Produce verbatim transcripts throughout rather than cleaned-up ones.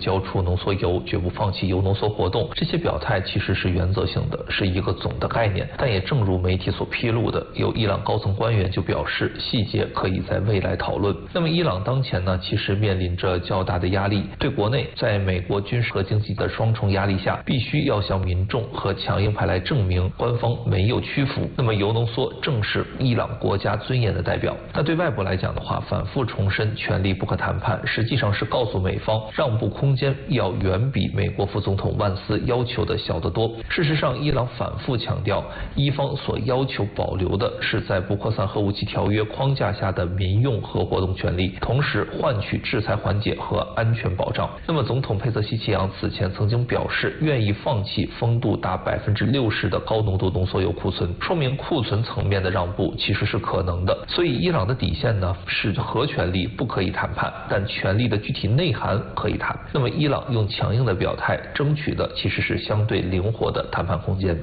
交出浓缩铀，绝不放弃铀浓缩活动。这些表态其实是原则性的，是一个总的概念。但也正如媒体所披露的，有伊朗高层官员就表示，细节可以在未来讨论。那么伊朗当前呢，其实面临着较大的压力，对国内在美国军事和经济的双重压力下，必须要向民众和强硬派来证明官方没有屈服。那么铀浓缩正是伊朗国家尊严的代表。那对外部来讲的话，反复重申权力不可谈判，实际上是告诉美方让步空间要远比美国副总统万斯要求的小得多。事实上，伊朗反复强调，伊方所要求保留的是在不扩散核武器条约框架下的民用核活动权利，同时换取制裁缓解和安全保障。那么，总统佩泽西奇扬此前曾经表示，愿意放弃丰度达百分之六十的高浓度浓缩铀库存，说明库存层面的让步其实是可能的。所以，伊朗的底线呢是核权利不可以谈判，但权力的具体内涵可以谈。那么，伊朗用强硬的表态争取的其实是相对灵活的谈判空间。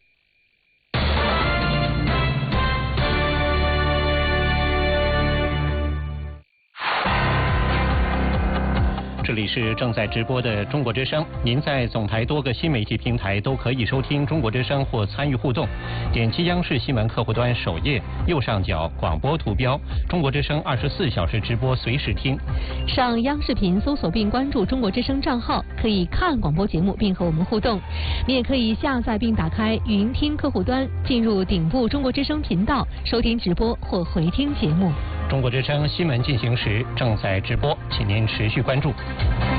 这里是正在直播的中国之声，您在总台多个新媒体平台都可以收听中国之声或参与互动。点击央视新闻客户端首页右上角广播图标，中国之声二十四小时直播随时听。 上央视频搜索并关注中国之声账号，可以看广播节目并和我们互动。你也可以下载并打开云听客户端，进入顶部中国之声频道，收听直播或回听节目。 中国之声新闻进行时正在直播，请您持续关注。